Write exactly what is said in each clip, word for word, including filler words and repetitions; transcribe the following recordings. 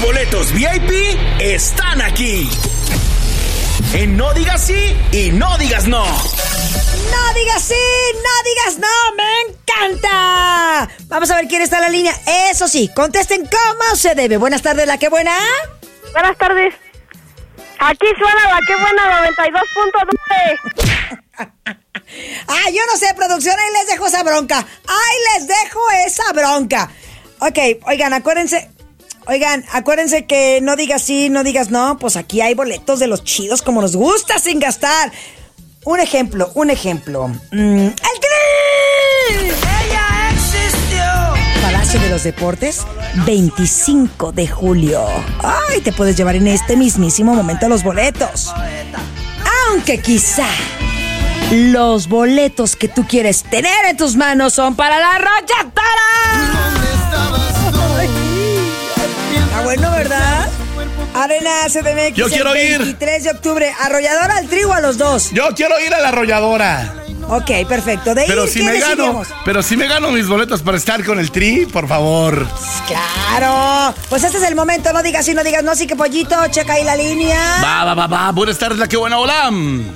boletos V I P están aquí. En No Digas Sí y No Digas No. No digas sí, no digas no, me encanta. Vamos a ver quién está en la línea. Eso sí, contesten como se debe. Buenas tardes, la que buena. Buenas tardes. Aquí suena la que buena noventa y dos punto nueve. Ah, yo no sé, producción, ahí les dejo esa bronca. Ahí les dejo esa bronca. Ok, oigan, acuérdense. Oigan, acuérdense que no digas sí, no digas no. Pues aquí hay boletos de los chidos como nos gusta sin gastar. Un ejemplo, un ejemplo. Mm, ¡El Tri! ¡Ella existió! Palacio de los Deportes, veinticinco de julio. Ay, te puedes llevar en este mismísimo momento los boletos. Aunque quizá los boletos que tú quieres tener en tus manos son para la Arrolladora. Está bueno, ¿verdad? Arena C D M X. Yo quiero ir. veintitrés de octubre. ¿Arrolladora al Tri o a los dos? Yo quiero ir a la Arrolladora. Ok, perfecto. De Pero ir, si ¿qué me gano, decidimos? pero si me gano mis boletos para estar con el Tri, por favor. Claro. Pues este es el momento. No digas sí, no digas no. Así que, pollito, checa ahí la línea. Va, va, va, va. Buenas tardes, la que buena, hola.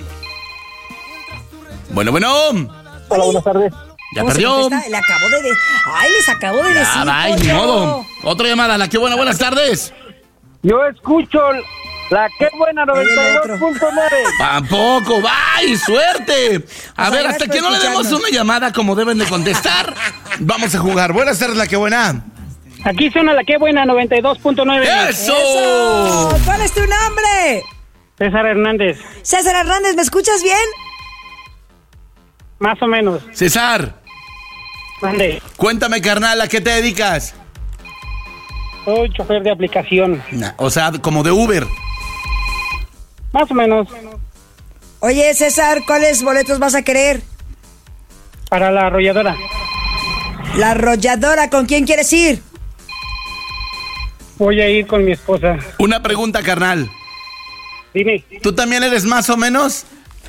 Bueno, bueno. Hola, buenas tardes. Ya ¿Cómo se perdió. contesta? Le acabo de... de... Ay, les acabo de decir. Ah, va, ni pollo. modo. Otra llamada, la que buena, buenas tardes. Yo escucho la que buena noventa y dos punto nueve. Tampoco, ¡ay, suerte! A O sea, ver, hasta gracias que no por le demos escucharnos. una llamada como deben de contestar, vamos a jugar. Buenas tardes, la que buena. Aquí suena la que buena noventa y dos punto nueve. ¡Eso! ¡Eso! ¿Cuál es tu nombre? César Hernández, César Hernández, ¿me escuchas bien? más o menos. César, Mande. cuéntame, carnal, ¿a qué te dedicas? Soy chofer de aplicación. Nah, o sea, como de Uber. Más o menos. Oye, César, ¿cuáles boletos vas a querer? Para la Arrolladora. La Arrolladora, ¿con quién quieres ir? Voy a ir con mi esposa. Una pregunta, carnal. Dime. ¿Tú también eres más o menos?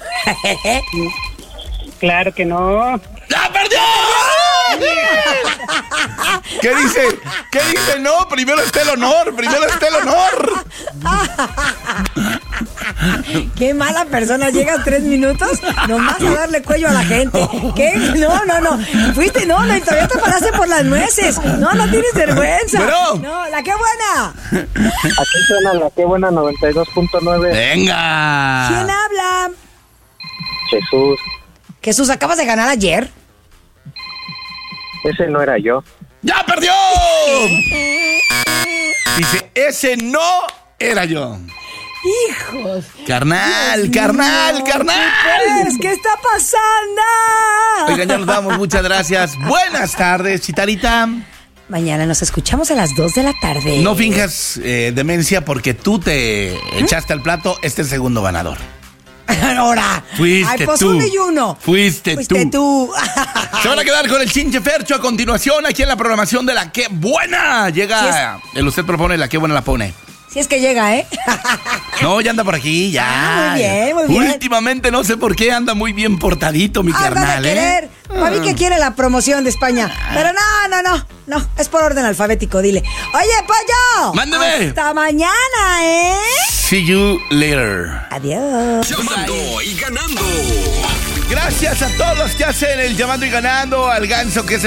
Claro que no. ¡Ya perdió! ¿Qué dice? ¿Qué dice? No, primero está el honor, primero está el honor. Qué mala persona, llegas tres minutos nomás a darle cuello a la gente. ¿Qué? No, no, no. Fuiste, no, no, y todavía te paraste por las nueces. No, no tienes vergüenza. Pero- No, la que buena. Aquí suena la que buena noventa y dos punto nueve. Venga. ¿Quién habla? Jesús, Jesús, ¿acabas de ganar ayer? ese no era yo. ¡Ya perdió! Dice, ese no era yo. Hijos. Carnal, carnal, carnal. Pues, ¿qué está pasando? Oigan, ya nos vamos, muchas gracias. Buenas tardes, Chitarita. Mañana nos escuchamos a las dos de la tarde. No finjas eh, demencia porque tú te echaste al plato este segundo ganador. Ahora. Fuiste Ay, pues tú. uno y uno. Fuiste, Fuiste tú. tú. Se van a quedar con el Chinche Fercho a continuación aquí en la programación de La Que Buena. Llega, el usted propone, La Que Buena la pone. Si es que llega, ¿eh? No, ya anda por aquí, ya. Ah, muy bien, muy bien. Últimamente no sé por qué anda muy bien portadito mi Ah, van a carnal, ¿eh? querer. Para mí que quiere la promoción de España. Pero no, no, no. No, es por orden alfabético, dile. Oye, pollo. Mándeme. Hasta mañana, ¿eh? See you later. Adiós. Llamando y ganando. Gracias a todos los que hacen el Llamando y Ganando, al Ganso que es el